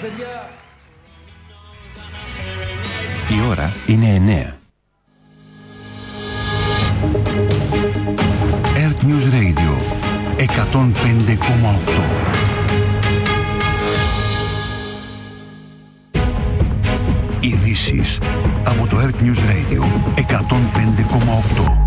παιδιά. Η ώρα είναι 9. Earth News Radio 105,8. Ειδήσεις από το Earth News Radio 105,8.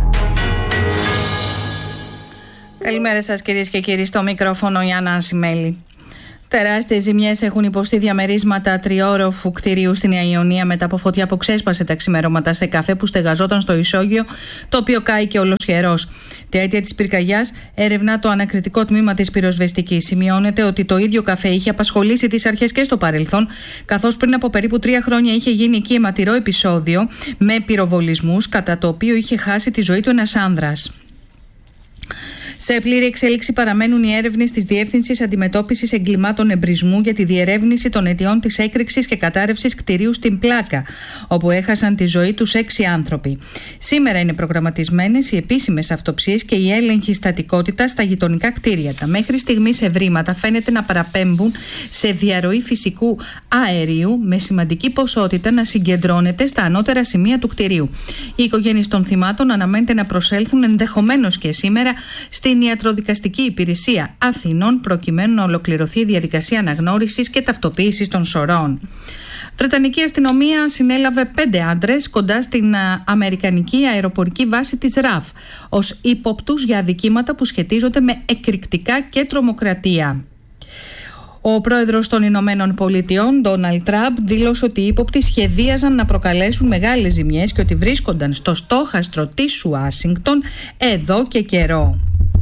Καλημέρα σας κυρίες και κύριοι, στο μικρόφωνο η Άννα Ασημέλη. Τεράστιες ζημιές έχουν υποστεί διαμερίσματα τριόροφου κτηρίου στην Ιωνία μετά από φωτιά που ξέσπασε τα ξημερώματα σε καφέ που στεγαζόταν στο ισόγειο, το οποίο κάηκε ολοσχερός. Τη αίτια της πυρκαγιάς ερευνά το ανακριτικό τμήμα της πυροσβεστικής. Σημειώνεται ότι το ίδιο καφέ είχε απασχολήσει τις αρχές και στο παρελθόν, καθώς πριν από περίπου 3 χρόνια είχε γίνει εκεί αιματηρό επεισόδιο με πυροβολισμούς, κατά το οποίο είχε χάσει τη ζωή του ένας άνδρας. Σε πλήρη εξέλιξη παραμένουν οι έρευνες της Διεύθυνσης Αντιμετώπισης Εγκλημάτων Εμπρισμού για τη διερεύνηση των αιτιών της έκρηξης και κατάρρευσης κτηρίου στην Πλάκα, όπου έχασαν τη ζωή τους 6 άνθρωποι. Σήμερα είναι προγραμματισμένες οι επίσημες αυτοψίες και η έλεγχη στατικότητα στα γειτονικά κτίρια. Τα μέχρι στιγμής ευρήματα φαίνεται να παραπέμπουν σε διαρροή φυσικού αερίου με σημαντική ποσότητα να συγκεντρώνεται στα ανώτερα σημεία του κτηρίου. Οι οικογένειες των θυμάτων αναμένεται να προσέλθουν ενδεχομένως και σήμερα στην Ιατροδικαστική Υπηρεσία Αθηνών, προκειμένου να ολοκληρωθεί η διαδικασία αναγνώρισης και ταυτοποίησης των σωρών. Βρετανική αστυνομία συνέλαβε 5 άντρες κοντά στην αμερικανική αεροπορική βάση της RAF ως ύποπτους για αδικήματα που σχετίζονται με εκρηκτικά και τρομοκρατία. Ο πρόεδρος των Ηνωμένων Πολιτειών, Ντόναλντ Τραμπ, δήλωσε ότι οι ύποπτοι σχεδίαζαν να προκαλέσουν μεγάλες ζημιές και ότι βρίσκονταν στο στόχαστρο της Ουάσιγκτον εδώ και καιρό.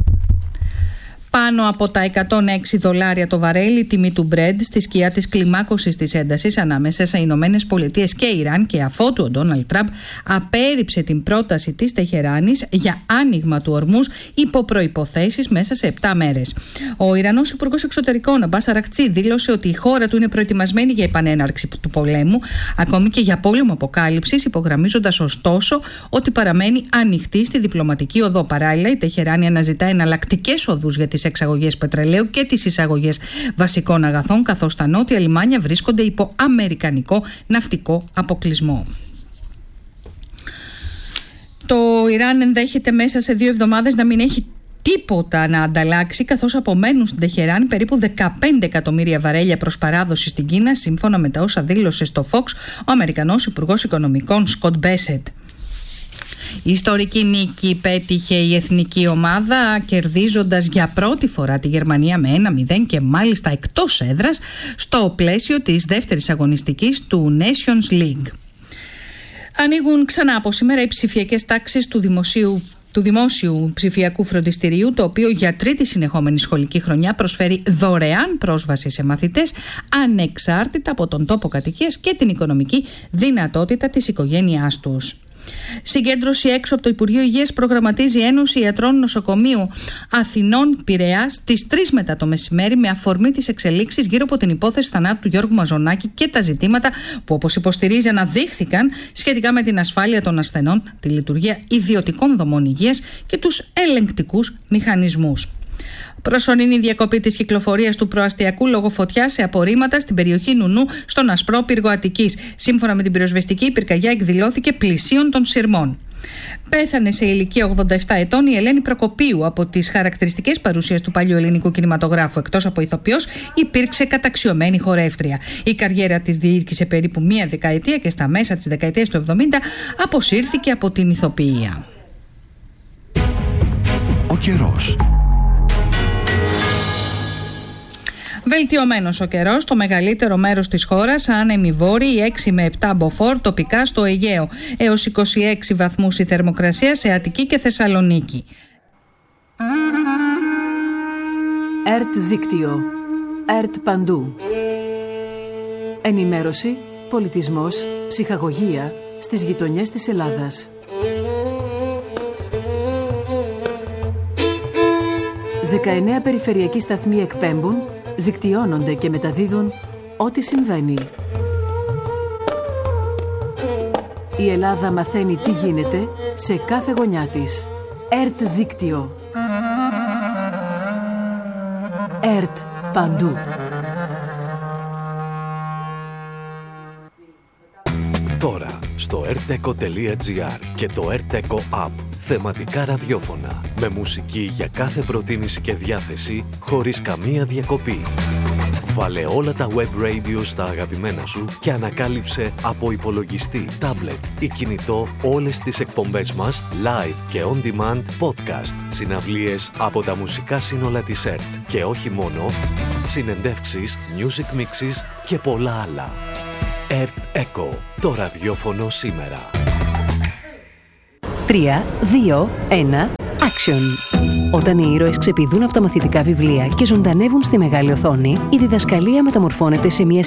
Πάνω από τα $106 το βαρέλι η τιμή του Brent στη σκιά της κλιμάκωσης της έντασης ανάμεσα σε Ηνωμένες Πολιτείες και Ιράν, και αφότου ο Ντόναλντ Τραμπ απέρριψε την πρόταση της Τεχεράνης για άνοιγμα του ορμούς υπό προϋποθέσεις μέσα σε 7 μέρες. Ο Ιρανός Υπουργός Εξωτερικών Αμπάς Αρακτσί δήλωσε ότι η χώρα του είναι προετοιμασμένη για επανέναρξη του πολέμου, ακόμη και για πόλεμο αποκάλυψης, υπογραμμίζοντας ωστόσο ότι παραμένει ανοιχτή στη διπλωματική οδό. Παράλληλα, η Τεχεράνη αναζητά εναλλακτικές οδούς για τις εξαγωγές πετρελαίου και τις εισαγωγές βασικών αγαθών, καθώς τα νότια λιμάνια βρίσκονται υπό αμερικανικό ναυτικό αποκλεισμό. Το Ιράν ενδέχεται μέσα σε 2 εβδομάδες να μην έχει τίποτα να ανταλλάξει, καθώς απομένουν στην Τεχεράνη περίπου 15 εκατομμύρια βαρέλια προς παράδοση στην Κίνα, σύμφωνα με τα όσα δήλωσε στο Fox ο Αμερικανός Υπουργός Οικονομικών Σκοτ Μπέσετ. Η ιστορική νίκη πέτυχε η εθνική ομάδα, κερδίζοντας για πρώτη φορά τη Γερμανία με 1-0 και μάλιστα εκτός έδρας στο πλαίσιο της δεύτερης αγωνιστικής του Nations League. Ανοίγουν ξανά από σήμερα οι ψηφιακές τάξεις του δημόσιου ψηφιακού φροντιστηρίου, το οποίο για 3η συνεχόμενη σχολική χρονιά προσφέρει δωρεάν πρόσβαση σε μαθητές ανεξάρτητα από τον τόπο κατοικίας και την οικονομική δυνατότητα της οικογένειάς τους. Συγκέντρωση έξω από το Υπουργείο Υγείας προγραμματίζει η Ένωση Ιατρών Νοσοκομείου Αθηνών Πειραιάς στις 3 μετά το μεσημέρι, με αφορμή τις εξελίξεις γύρω από την υπόθεση θανάτου του Γιώργου Μαζονάκη και τα ζητήματα που, όπως υποστηρίζει, αναδείχθηκαν σχετικά με την ασφάλεια των ασθενών, τη λειτουργία ιδιωτικών δομών υγείας και τους ελεγκτικούς μηχανισμούς. Προσωρινή διακοπή της κυκλοφορίας του προαστιακού λόγω φωτιάς σε απορρίμματα στην περιοχή Νουνού στον Ασπρό Πύργο Αττικής. Σύμφωνα με την πυροσβεστική, η πυρκαγιά εκδηλώθηκε πλησίων των σειρμών. Πέθανε σε ηλικία 87 ετών η Ελένη Προκοπίου. Από τις χαρακτηριστικές παρουσίες του παλιού ελληνικού κινηματογράφου, εκτός από ηθοποιός, υπήρξε καταξιωμένη χορεύτρια. Η καριέρα της διήρκησε περίπου 1 δεκαετία και στα μέσα της δεκαετίας του 70 αποσύρθηκε από την ηθοποιία. Ο καιρός. Βελτιωμένος ο καιρός στο μεγαλύτερο μέρος της χώρας, άνεμοι βόρειοι 6 με 7 μποφόρ, τοπικά στο Αιγαίο, έως 26 βαθμούς η θερμοκρασία σε Αττική και Θεσσαλονίκη. ΕΡΤ δίκτυο. ΕΡΤ παντού. Ενημέρωση, πολιτισμός, ψυχαγωγία στις γειτονιές της Ελλάδας. 19 περιφερειακοί σταθμοί εκπέμπουν, δικτυώνονται και μεταδίδουν ό,τι συμβαίνει. Η Ελλάδα μαθαίνει τι γίνεται σε κάθε γωνιά της. ΕΡΤ δίκτυο. ΕΡΤ παντού. Τώρα στο rteco.gr και το rteco app. Θεματικά ραδιόφωνα με μουσική για κάθε προτίμηση και διάθεση χωρίς καμία διακοπή. Βάλε όλα τα web radio στα αγαπημένα σου και ανακάλυψε από υπολογιστή, τάμπλετ ή κινητό όλες τις εκπομπές μας live και on demand podcast, συναυλίες από τα μουσικά σύνολα της ΕΡΤ και όχι μόνο, συνεντεύξεις, music mixes και πολλά άλλα. ΕΡΤ ΕΚΟ, το ραδιόφωνο σήμερα. 3, 2, 1, action! Όταν οι ήρωες ξεπηδούν από τα μαθητικά βιβλία και ζωντανεύουν στη μεγάλη οθόνη, η διδασκαλία μεταμορφώνεται σε μια